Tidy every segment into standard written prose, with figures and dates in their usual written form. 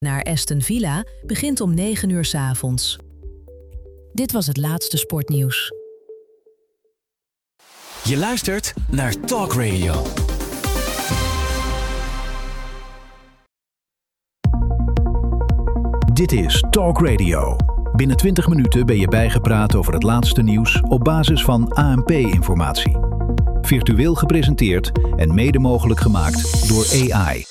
naar Aston Villa begint om 9 uur 's avonds. Dit was het laatste sportnieuws. Je luistert naar Talk Radio. Dit is Talk Radio. Binnen 20 minuten ben je bijgepraat over het laatste nieuws op basis van ANP-informatie. Virtueel gepresenteerd en mede mogelijk gemaakt door AI.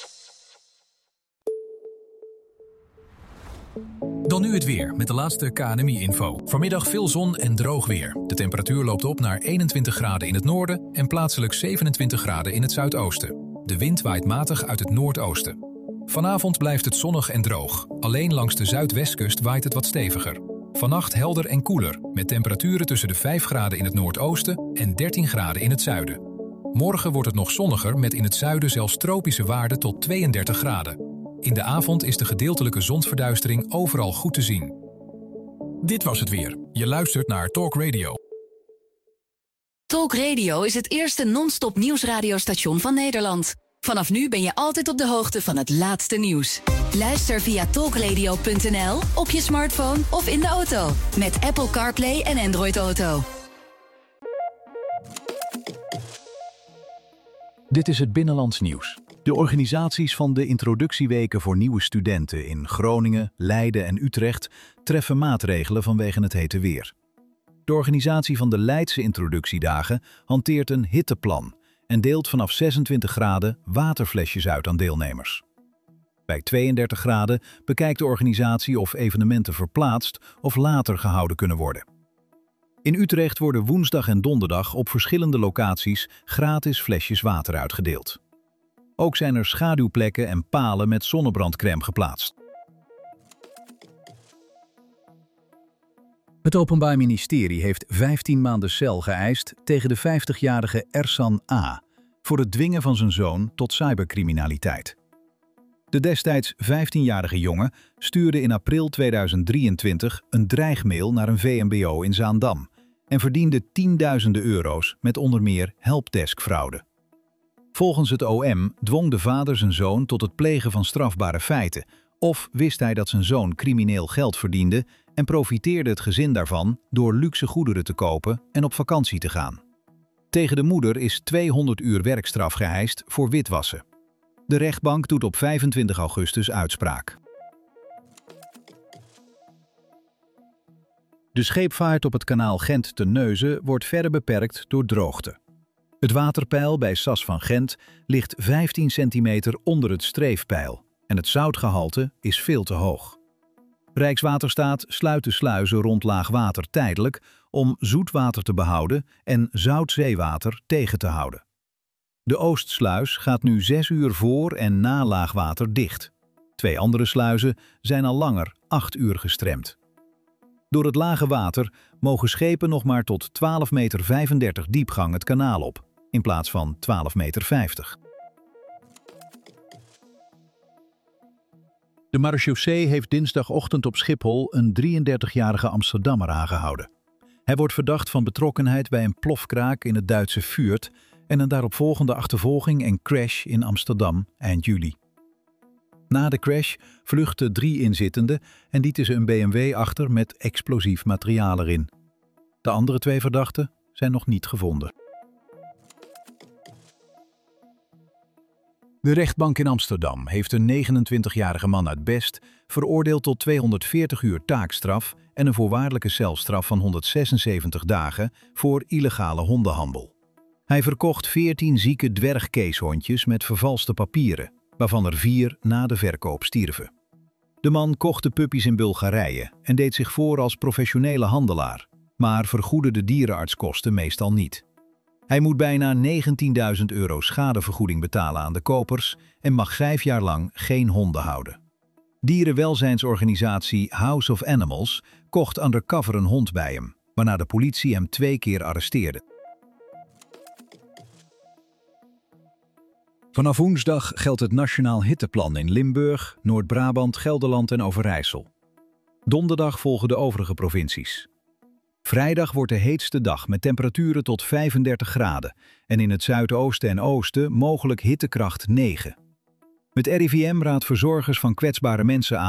Dan nu het weer met de laatste KNMI-info. Vanmiddag veel zon en droog weer. De temperatuur loopt op naar 21 graden in het noorden en plaatselijk 27 graden in het zuidoosten. De wind waait matig uit het noordoosten. Vanavond blijft het zonnig en droog. Alleen langs de zuidwestkust waait het wat steviger. Vannacht helder en koeler, met temperaturen tussen de 5 graden in het noordoosten en 13 graden in het zuiden. Morgen wordt het nog zonniger met in het zuiden zelfs tropische waarden tot 32 graden. In de avond is de gedeeltelijke zonsverduistering overal goed te zien. Dit was het weer. Je luistert naar Talk Radio. Talk Radio is het eerste non-stop nieuwsradiostation van Nederland. Vanaf nu ben je altijd op de hoogte van het laatste nieuws. Luister via talkradio.nl, op je smartphone of in de auto. Met Apple CarPlay en Android Auto. Dit is het Binnenlands Nieuws. De organisaties van de introductieweken voor nieuwe studenten in Groningen, Leiden en Utrecht treffen maatregelen vanwege het hete weer. De organisatie van de Leidse introductiedagen hanteert een hitteplan en deelt vanaf 26 graden waterflesjes uit aan deelnemers. Bij 32 graden bekijkt de organisatie of evenementen verplaatst of later gehouden kunnen worden. In Utrecht worden woensdag en donderdag op verschillende locaties gratis flesjes water uitgedeeld. Ook zijn er schaduwplekken en palen met zonnebrandcrème geplaatst. Het Openbaar Ministerie heeft 15 maanden cel geëist tegen de 50-jarige Ersan A. voor het dwingen van zijn zoon tot cybercriminaliteit. De destijds 15-jarige jongen stuurde in april 2023 een dreigmail naar een VMBO in Zaandam en verdiende tienduizenden euro's met onder meer helpdeskfraude. Volgens het OM dwong de vader zijn zoon tot het plegen van strafbare feiten, of wist hij dat zijn zoon crimineel geld verdiende en profiteerde het gezin daarvan door luxe goederen te kopen en op vakantie te gaan. Tegen de moeder is 200 uur werkstraf geëist voor witwassen. De rechtbank doet op 25 augustus uitspraak. De scheepvaart op het kanaal Gent-Terneuzen wordt verder beperkt door droogte. Het waterpeil bij Sas van Gent ligt 15 centimeter onder het streefpeil en het zoutgehalte is veel te hoog. Rijkswaterstaat sluit de sluizen rond laagwater tijdelijk om zoetwater te behouden en zoutzeewater tegen te houden. De Oostsluis gaat nu 6 uur voor en na laagwater dicht. 2 andere sluizen zijn al langer 8 uur gestremd. Door het lage water mogen schepen nog maar tot 12,35 meter diepgang het kanaal op, in plaats van 12,50 meter. De marechaussee heeft dinsdagochtend op Schiphol een 33-jarige Amsterdammer aangehouden. Hij wordt verdacht van betrokkenheid bij een plofkraak in het Duitse Fürth en een daaropvolgende achtervolging en crash in Amsterdam eind juli. Na de crash vluchtten 3 inzittenden en lieten ze een BMW achter met explosief materiaal erin. De andere 2 verdachten zijn nog niet gevonden. De rechtbank in Amsterdam heeft een 29-jarige man uit Best veroordeeld tot 240 uur taakstraf en een voorwaardelijke celstraf van 176 dagen voor illegale hondenhandel. Hij verkocht 14 zieke dwergkeeshondjes met vervalste papieren, waarvan er 4 na de verkoop stierven. De man kocht de puppies in Bulgarije en deed zich voor als professionele handelaar, maar vergoedde de dierenartskosten meestal niet. Hij moet bijna 19.000 euro schadevergoeding betalen aan de kopers en mag 5 jaar lang geen honden houden. Dierenwelzijnsorganisatie House of Animals kocht undercover een hond bij hem, waarna de politie hem 2 keer arresteerde. Vanaf woensdag geldt het Nationaal Hitteplan in Limburg, Noord-Brabant, Gelderland en Overijssel. Donderdag volgen de overige provincies. Vrijdag wordt de heetste dag met temperaturen tot 35 graden en in het zuidoosten en oosten mogelijk hittekracht 9. Het RIVM raadt verzorgers van kwetsbare mensen aan